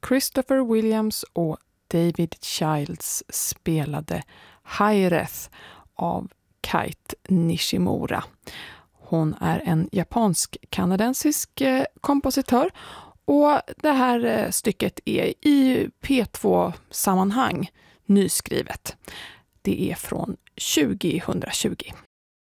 Christopher Williams och David Childs spelade Haireth av Kate Nishimura. Hon är en japansk-kanadensisk kompositör och det här stycket är i P2-sammanhang nyskrivet. Det är från 2020.